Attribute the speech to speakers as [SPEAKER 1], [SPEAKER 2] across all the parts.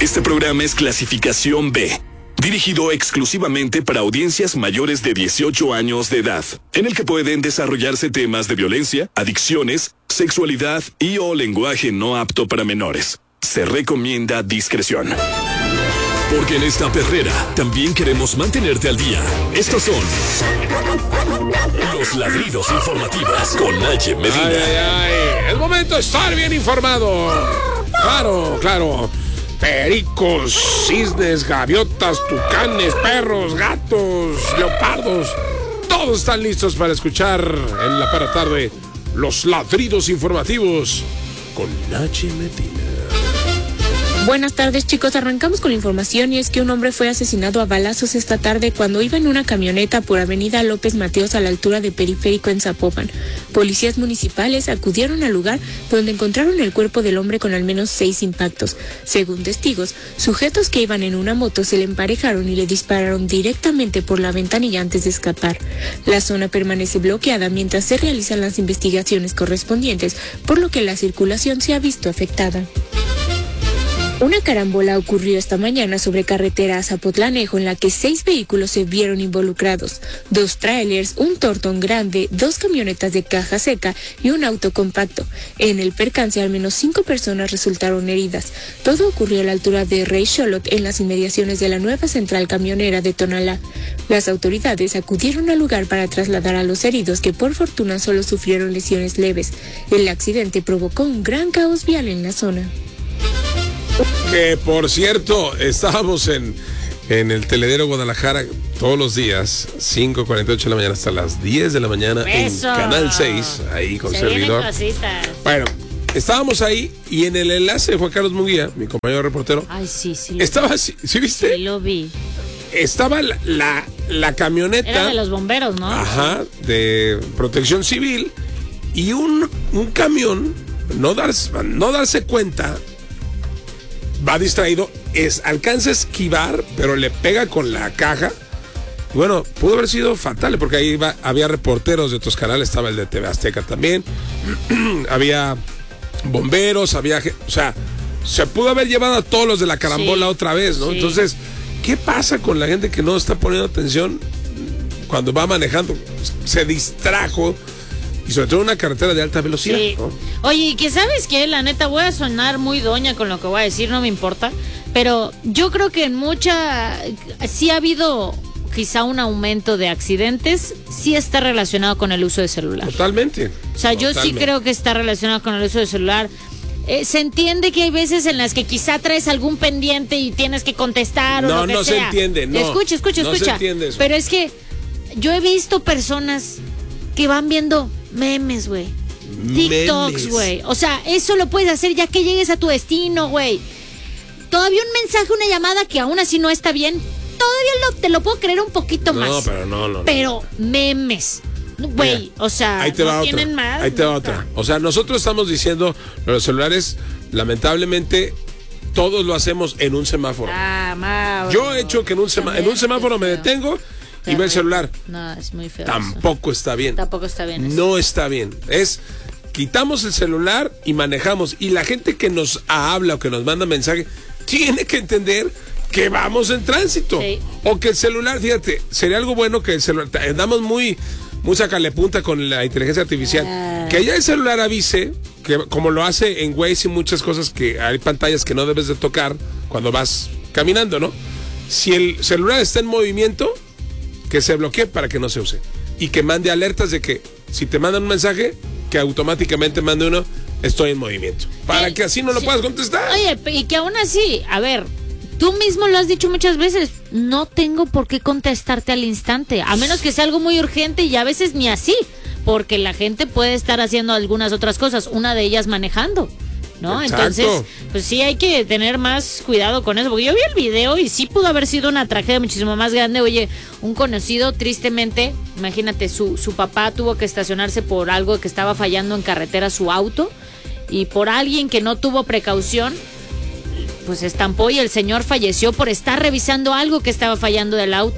[SPEAKER 1] Este programa es clasificación B, dirigido exclusivamente para audiencias mayores de 18 años de edad, en el que pueden desarrollarse temas de violencia, adicciones, sexualidad y o lenguaje no apto para menores. Se recomienda discreción. Porque en esta perrera también queremos mantenerte al día. Estos son los ladridos informativos con Naye Medina.
[SPEAKER 2] Es momento de estar bien informado. Claro. Pericos, cisnes, gaviotas, tucanes, perros, gatos, leopardos. Todos están listos para escuchar en la para tarde los ladridos informativos con Naye Medina.
[SPEAKER 3] Buenas tardes, chicos. Arrancamos con la información y es que un hombre fue asesinado a balazos esta tarde cuando iba en una camioneta por Avenida López Mateos a la altura de Periférico en Zapopan. Policías municipales acudieron al lugar donde encontraron el cuerpo del hombre con al menos 6 impactos. Según testigos, sujetos que iban en una moto se le emparejaron y le dispararon directamente por la ventanilla antes de escapar. La zona permanece bloqueada mientras se realizan las investigaciones correspondientes, por lo que la circulación se ha visto afectada. Una carambola ocurrió esta mañana sobre carretera a Zapotlanejo en la que 6 vehículos se vieron involucrados, 2 trailers, un tortón grande, 2 camionetas de caja seca y un auto compacto. En el percance al menos 5 personas resultaron heridas. Todo ocurrió a la altura de Rey Xolotl en las inmediaciones de la nueva central camionera de Tonalá. Las autoridades acudieron al lugar para trasladar a los heridos que por fortuna solo sufrieron lesiones leves. El accidente provocó un gran caos vial en la zona.
[SPEAKER 2] Que por cierto, estábamos en el Teledero Guadalajara todos los días, 5:48 de la mañana hasta las 10 de la mañana.
[SPEAKER 4] Eso.
[SPEAKER 2] En Canal 6, ahí con servidor. Bueno, estábamos ahí y en el enlace de Juan Carlos Munguía, mi compañero reportero.
[SPEAKER 4] Ay, sí.
[SPEAKER 2] Estaba, ¿sí viste?
[SPEAKER 4] Sí, lo vi.
[SPEAKER 2] Estaba la camioneta.
[SPEAKER 4] Era de los bomberos, ¿no?
[SPEAKER 2] Ajá, de Protección Civil y un camión, no darse cuenta. Va distraído, alcanza a esquivar, pero le pega con la caja. Y bueno, pudo haber sido fatal, porque ahí había reporteros de otros canales, estaba el de TV Azteca también, había bomberos, o sea, se pudo haber llevado a todos los de la carambola otra vez, ¿no? Sí. Entonces, ¿qué pasa con la gente que no está poniendo atención cuando va manejando? Se distrajo. Y sobre todo una carretera de alta velocidad. Sí. ¿No?
[SPEAKER 4] Oye, que sabes que la neta voy a sonar muy doña con lo que voy a decir, no me importa. Pero yo creo que sí ha habido quizá un aumento de accidentes, sí está relacionado con el uso de celular.
[SPEAKER 2] Totalmente.
[SPEAKER 4] O sea, yo sí creo que está relacionado con el uso de celular. Se entiende que hay veces en las que quizá traes algún pendiente y tienes que contestar o lo que sea.
[SPEAKER 2] No se entiende, no.
[SPEAKER 4] Escucha.
[SPEAKER 2] No se entiende eso.
[SPEAKER 4] Pero es que yo he visto personas que van viendo memes, güey. TikToks, güey. O sea, eso lo puedes hacer ya que llegues a tu destino, güey. Todavía un mensaje, una llamada que aún así no está bien. Todavía te lo puedo creer un poquito más.
[SPEAKER 2] No, pero no.
[SPEAKER 4] Pero memes. Güey, o sea,
[SPEAKER 2] ahí te va
[SPEAKER 4] no
[SPEAKER 2] otra.
[SPEAKER 4] tienen más.
[SPEAKER 2] Ahí te va otra. O sea, nosotros estamos diciendo, los celulares, lamentablemente, todos lo hacemos en un semáforo.
[SPEAKER 4] Mauro.
[SPEAKER 2] Yo he hecho que en un semáforo me detengo y ve el celular.
[SPEAKER 4] No, es muy feo.
[SPEAKER 2] Tampoco está bien.
[SPEAKER 4] Tampoco está bien eso.
[SPEAKER 2] No está bien. Quitamos el celular y manejamos. Y la gente que nos habla o que nos manda mensaje tiene que entender que vamos en tránsito.
[SPEAKER 4] Sí.
[SPEAKER 2] O que el celular, fíjate, sería algo bueno que el celular, andamos muy sacarle punta con la inteligencia artificial. Que ya el celular avise, que como lo hace en Waze y muchas cosas, que hay pantallas que no debes de tocar cuando vas caminando, ¿no? Si el celular está en movimiento, que se bloquee para que no se use. Y que mande alertas de que si te mandan un mensaje, que automáticamente mande uno, estoy en movimiento. Para que así no lo puedas contestar.
[SPEAKER 4] Oye, y que aún así, a ver, tú mismo lo has dicho muchas veces, no tengo por qué contestarte al instante, a menos que sea algo muy urgente y a veces ni así, porque la gente puede estar haciendo algunas otras cosas, una de ellas manejando, ¿no?
[SPEAKER 2] Exacto.
[SPEAKER 4] Entonces, pues sí hay que tener más cuidado con eso, porque yo vi el video y sí pudo haber sido una tragedia muchísimo más grande. Oye, un conocido, tristemente, imagínate, su papá tuvo que estacionarse por algo que estaba fallando en carretera su auto, y por alguien que no tuvo precaución, pues estampó y el señor falleció por estar revisando algo que estaba fallando del auto.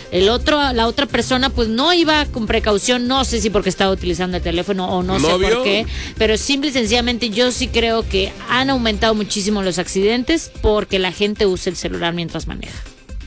[SPEAKER 4] la otra persona pues no iba con precaución, no sé si porque estaba utilizando el teléfono o no sé por qué, pero simple y sencillamente yo sí creo que han aumentado muchísimo los accidentes porque la gente usa el celular mientras maneja.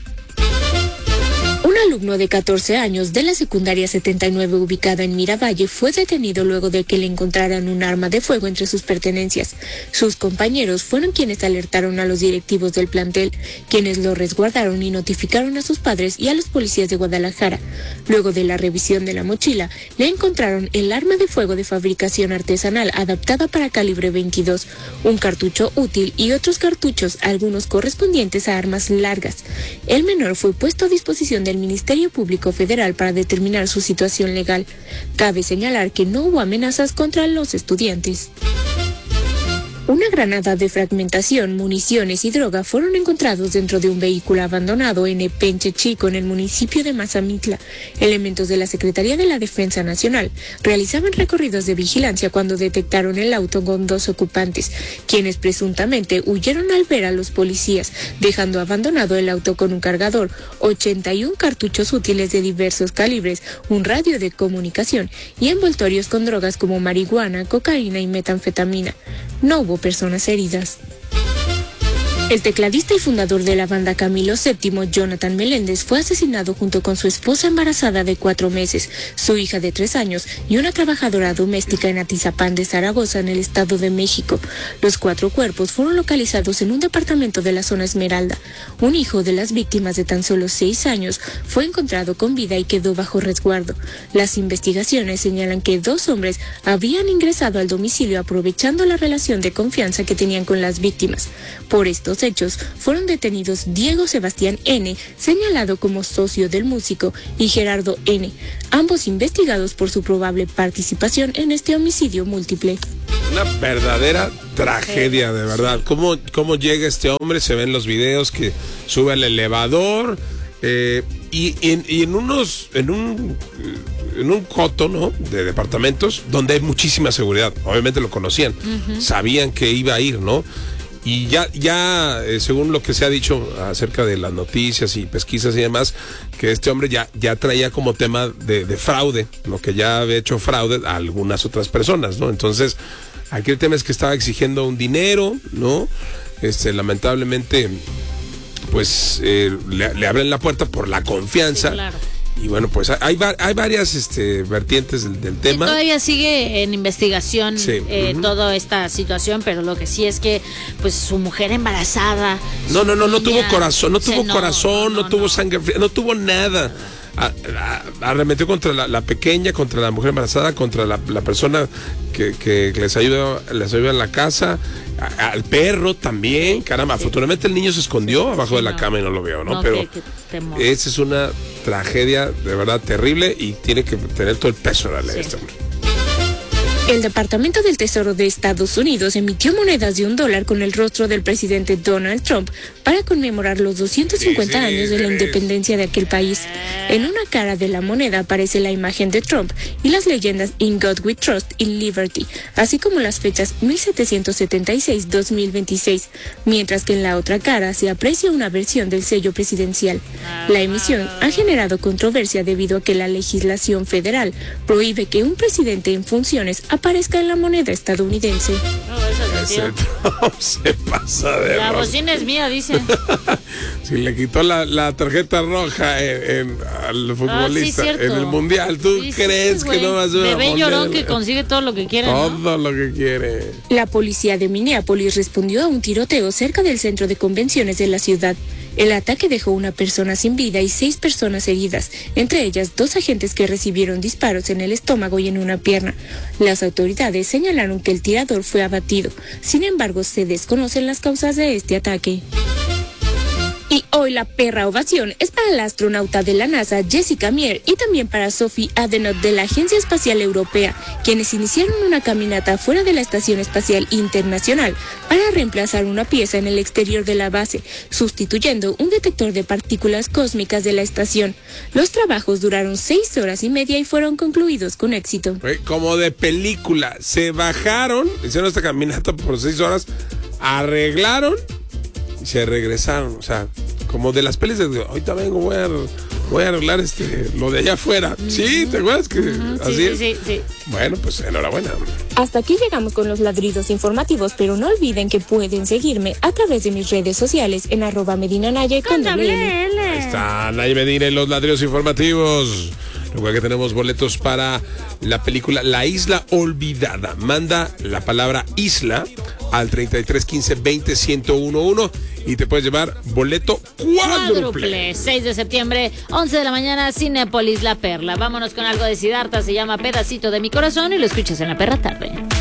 [SPEAKER 3] Un alumno de 14 años de la secundaria 79 ubicada en Miravalle fue detenido luego de que le encontraran un arma de fuego entre sus pertenencias. Sus compañeros fueron quienes alertaron a los directivos del plantel, quienes lo resguardaron y notificaron a sus padres y a los policías de Guadalajara. Luego de la revisión de la mochila, le encontraron el arma de fuego de fabricación artesanal adaptada para calibre 22, un cartucho útil y otros cartuchos, algunos correspondientes a armas largas. El menor fue puesto a disposición del Ministerio Público Federal para determinar su situación legal. Cabe señalar que no hubo amenazas contra los estudiantes. Una granada de fragmentación, municiones y droga fueron encontrados dentro de un vehículo abandonado en Epenche Chico, en el municipio de Mazamitla. Elementos de la Secretaría de la Defensa Nacional realizaban recorridos de vigilancia cuando detectaron el auto con 2 ocupantes, quienes presuntamente huyeron al ver a los policías, dejando abandonado el auto con un cargador, 81 cartuchos útiles de diversos calibres, un radio de comunicación y envoltorios con drogas como marihuana, cocaína y metanfetamina. No hubo personas heridas. El tecladista y fundador de la banda Camilo VII, Jonathan Meléndez, fue asesinado junto con su esposa embarazada de 4 meses, su hija de 3 años y una trabajadora doméstica en Atizapán de Zaragoza, en el Estado de México. Los 4 cuerpos fueron localizados en un departamento de la zona Esmeralda. Un hijo de las víctimas, de tan solo 6 años, fue encontrado con vida y quedó bajo resguardo. Las investigaciones señalan que 2 hombres habían ingresado al domicilio aprovechando la relación de confianza que tenían con las víctimas. Por estos hechos fueron detenidos Diego Sebastián N., señalado como socio del músico, y Gerardo N., ambos investigados por su probable participación en este homicidio múltiple.
[SPEAKER 2] Una verdadera tragedia, de verdad. ¿Cómo llega este hombre? Se ven los videos que sube al elevador y en un coto, ¿no?, de departamentos donde hay muchísima seguridad. Obviamente lo conocían, sabían que iba a ir, ¿no? Y ya según lo que se ha dicho acerca de las noticias y pesquisas y demás, que este hombre ya traía como tema de fraude, ¿no?, que ya había hecho fraude a algunas otras personas, ¿no? Entonces, aquí el tema es que estaba exigiendo un dinero, ¿no? Lamentablemente, pues le abren la puerta por la confianza. Sí, claro. Y bueno, pues hay varias vertientes del tema.
[SPEAKER 4] Todavía sigue en investigación toda esta situación, pero lo que sí es que pues su mujer embarazada.
[SPEAKER 2] No tuvo corazón, no tuvo sangre fría, no tuvo nada. Arremetió contra la pequeña, contra la mujer embarazada, contra la persona que les ayuda en la casa, al perro también. Caramba, afortunadamente el niño se escondió abajo de la cama y no lo vio, ¿no? Pero esa es una tragedia de verdad terrible y tiene que tener todo el peso de la ley este hombre.
[SPEAKER 3] El Departamento del Tesoro de Estados Unidos emitió monedas de $1 con el rostro del presidente Donald Trump para conmemorar los 250 años de la independencia de aquel país. En una cara de la moneda aparece la imagen de Trump y las leyendas In God We Trust y Liberty, así como las fechas 1776-2026, mientras que en la otra cara se aprecia una versión del sello presidencial. La emisión ha generado controversia debido a que la legislación federal prohíbe que un presidente en funciones aparezca en la moneda estadounidense.
[SPEAKER 2] Ese Trump se pasa de
[SPEAKER 4] la bocina es mía, dice.
[SPEAKER 2] Si le quitó la tarjeta roja al futbolista en el mundial, ¿tú crees que no va a ser una moneda?
[SPEAKER 4] Bebé llorón que consigue todo lo que quiere.
[SPEAKER 2] Todo lo que quiere.
[SPEAKER 3] La policía de Minneapolis respondió a un tiroteo cerca del centro de convenciones de la ciudad. El ataque dejó una persona sin vida y 6 personas heridas, entre ellas 2 agentes que recibieron disparos en el estómago y en una pierna. Las autoridades señalaron que el tirador fue abatido. Sin embargo, se desconocen las causas de este ataque. Y hoy la perra ovación es para la astronauta de la NASA, Jessica Meir, y también para Sophie Adenot de la Agencia Espacial Europea, quienes iniciaron una caminata fuera de la Estación Espacial Internacional para reemplazar una pieza en el exterior de la base, sustituyendo un detector de partículas cósmicas de la estación. Los trabajos duraron 6 horas y media y fueron concluidos con éxito.
[SPEAKER 2] Como de película, se bajaron, hicieron esta caminata por 6 horas, arreglaron y se regresaron, o sea, como de las pelis de ahorita vengo, voy a voy a arreglar lo de allá afuera. Sí, ¿te acuerdas que así es?
[SPEAKER 4] Sí.
[SPEAKER 2] Bueno, pues enhorabuena.
[SPEAKER 3] Hasta aquí llegamos con los ladridos informativos, pero no olviden que pueden seguirme a través de mis redes sociales en @MedinaNaya y con doble N.
[SPEAKER 2] Ahí está Nay Medina en los ladridos informativos. Recuerda que tenemos boletos para la película La Isla Olvidada. Manda la palabra isla al 3315-20-1011 y te puedes llevar boleto cuádruple.
[SPEAKER 4] 6 de septiembre, 11 de la mañana, Cinépolis La Perla. Vámonos con algo de Siddhartha, se llama Pedacito de mi Corazón y lo escuchas en La Perra Tarde.